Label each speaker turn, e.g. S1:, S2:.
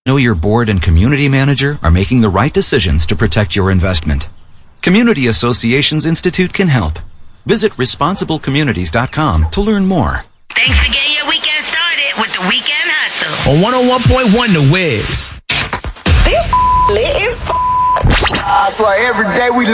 S1: know your board and community manager are making the right decisions to protect your investment. Community Associations Institute can help. Visit responsiblecommunities.com to learn more.
S2: Thanks for getting your weekend started with the Weekend Hustle.
S3: On 101.1 The Wiz.
S4: This lit is I swear every day we